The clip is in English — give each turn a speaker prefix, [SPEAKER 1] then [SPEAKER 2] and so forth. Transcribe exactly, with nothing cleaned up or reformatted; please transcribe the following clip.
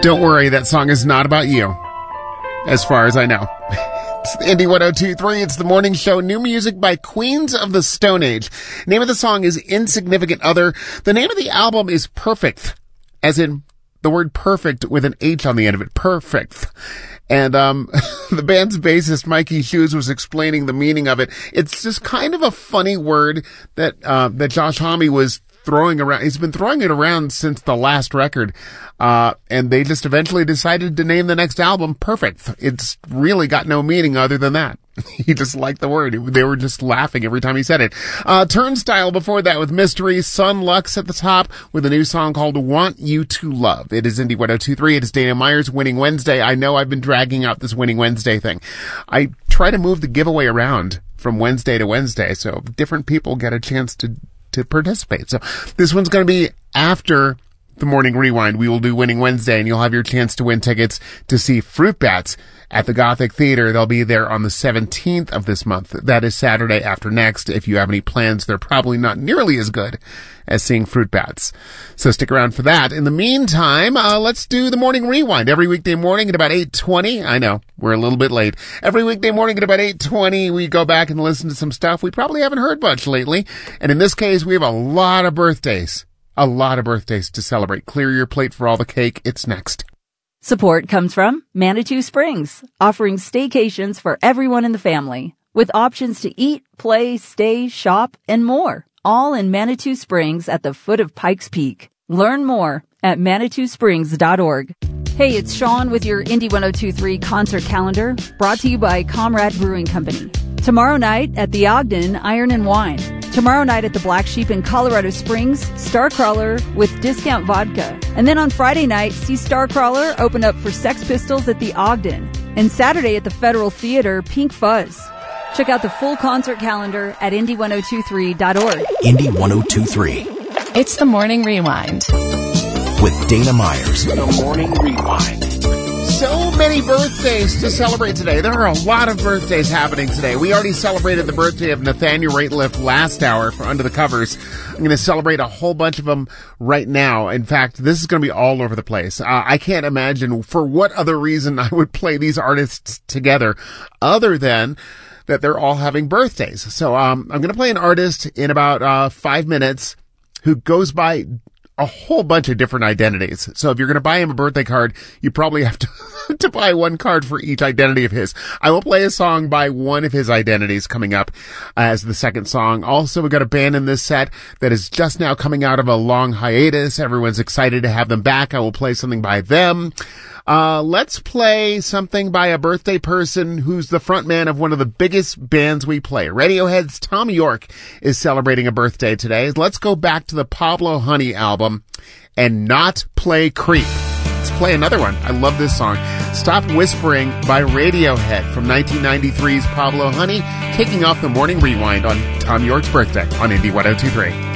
[SPEAKER 1] Don't worry, that song is not about you, as far as I know. It's Indie one oh two point three. It's the morning show. New music by Queens of the Stone Age. Name of the song is Insignificant Other. The name of the album is Perfect, as in the word perfect with an H on the end of it. Perfect. And um the band's bassist, Mikey Shoes, was explaining the meaning of it. It's just kind of a funny word that uh that Josh Homme was throwing around. He's been throwing it around since the last record. Uh, and they just eventually decided to name the next album Perfect. It's really got no meaning other than that. He just liked the word. They were just laughing every time he said it. Uh, Turnstile before that with Mystery. Sun Lux at the top with a new song called Want You to Love. It is Indie one oh two point three. It is Dana Myers, Winning Wednesday. I know I've been dragging out this Winning Wednesday thing. I try to move the giveaway around from Wednesday to Wednesday so different people get a chance to to participate. So this one's going to be after the Morning Rewind. We will do Winning Wednesday, and you'll have your chance to win tickets to see Fruit Bats at the Gothic Theater. They'll be there on the seventeenth of this month. That is Saturday after next. If you have any plans, they're probably not nearly as good as seeing Fruit Bats. So stick around for that. In the meantime, uh, let's do the Morning Rewind every weekday morning at about eight twenty. I know, we're a little bit late. Every weekday morning at about eight twenty, we go back and listen to some stuff we probably haven't heard much lately. And in this case, we have a lot of birthdays. A lot of birthdays to celebrate. Clear your plate for all the cake. It's next.
[SPEAKER 2] Support comes from Manitou Springs, offering staycations for everyone in the family, with options to eat, play, stay, shop, and more, all in Manitou Springs at the foot of Pikes Peak. Learn more at manitou springs dot org. Hey, it's Sean with your Indie one oh two point three concert calendar, brought to you by Comrade Brewing Company. Tomorrow night at the Ogden, Iron and Wine. Tomorrow night at the Black Sheep in Colorado Springs, Starcrawler with Discount Vodka. And then on Friday night, see Starcrawler open up for Sex Pistols at the Ogden. And Saturday at the Federal Theater, Pink Fuzz. Check out the full concert calendar at indie one oh two point three dot org.
[SPEAKER 3] Indie one oh two point three.
[SPEAKER 4] It's the Morning Rewind.
[SPEAKER 3] With Dana Myers.
[SPEAKER 1] The Morning Rewind. So many birthdays to celebrate today. There are a lot of birthdays happening today. We already celebrated the birthday of Nathaniel Rateliff last hour for Under the Covers. I'm going to celebrate a whole bunch of them right now. In fact, this is going to be all over the place. Uh, I can't imagine for what other reason I would play these artists together other than that they're all having birthdays. So um, I'm going to play an artist in about uh, five minutes who goes by a whole bunch of different identities. So if you're going to buy him a birthday card, you probably have to to buy one card for each identity of his. I will play a song by one of his identities coming up as the second song. Also, we've got a band in this set that is just now coming out of a long hiatus. Everyone's excited to have them back. I will play something by them. Uh, let's play something by a birthday person who's the frontman of one of the biggest bands we play. Radiohead's Thom Yorke is celebrating a birthday today. Let's go back to the Pablo Honey album and not play Creep. Let's play another one. I love this song. Stop Whispering by Radiohead from nineteen ninety-three's Pablo Honey, kicking off the Morning Rewind on Thom Yorke's birthday on Indie one oh two point three.